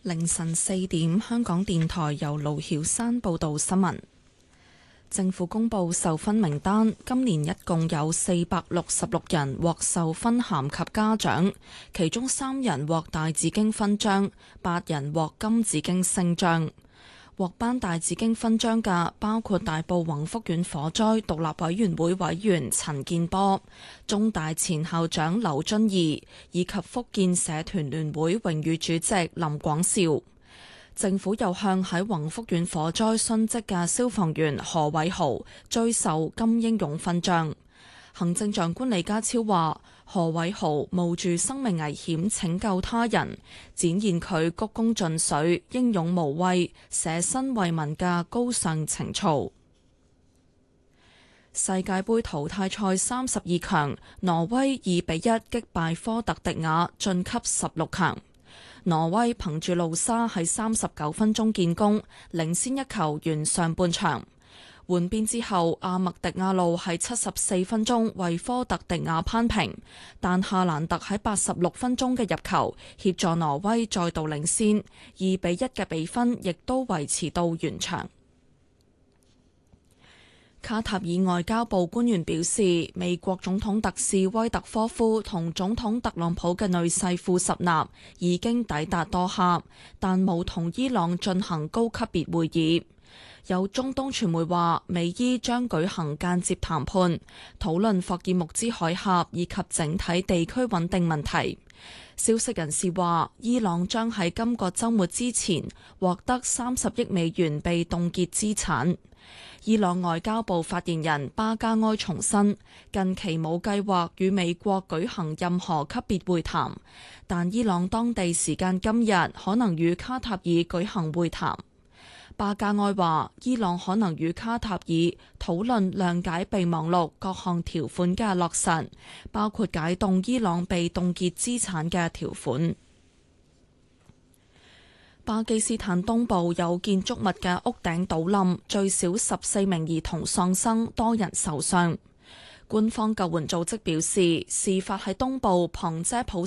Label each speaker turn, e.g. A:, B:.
A: 凌晨4點，香港電台由盧曉山報道新聞。政府公布授勳名單，今年一共有466人獲授勳銜及嘉獎，其中3人獲大紫荊勳章，8人獲金紫荊星章。獲頒大紫荊勳章嘅包括大埔宏福苑火災獨立委員會委員陳建波、中大前校長劉遵義以及福建社團聯會榮譽主席林廣兆。政府又向喺宏福苑火災殉職嘅消防員何偉豪追授金英勇勳章。行政長官李家超話：何偉豪冒住生命危險拯救他人，展現佢鞠躬盡瘁、英勇無畏、捨身為民嘅高尚情操。世界盃淘汰賽32強，挪威2-1擊敗科特迪瓦，晉級16強。挪威憑住路沙喺39分鐘建功，領先一球完上半場。換邊之後，阿麥迪亞路喺74分鐘為科特迪瓦扳平，但夏蘭特喺86分鐘嘅入球協助挪威再度領先，2-1嘅比分亦都維持到完場。卡塔爾外交部官員表示，美國總統特使威特科夫同總統特朗普嘅女婿庫什納已經抵達多哈，但冇同伊朗進行高級別會議。有中東傳媒話，美伊將舉行間接談判，討論霍爾木茲海峽以及整體地區穩定問題。消息人士話，伊朗將喺今個週末之前獲得30億美元被凍結資產。伊朗外交部發言人巴加埃重申，近期冇計劃與美國舉行任何級別會談，但伊朗當地時間今日可能與卡塔爾舉行會談。巴加埃話，伊朗可能與卡塔爾討論諒解備忘錄各項條款嘅落實，包括解凍伊朗被凍結資產嘅條款。巴基斯坦東部有建築物嘅屋頂倒冧，最少14名兒童喪生，多人受傷。官方救援組織表示，事發喺東部旁遮普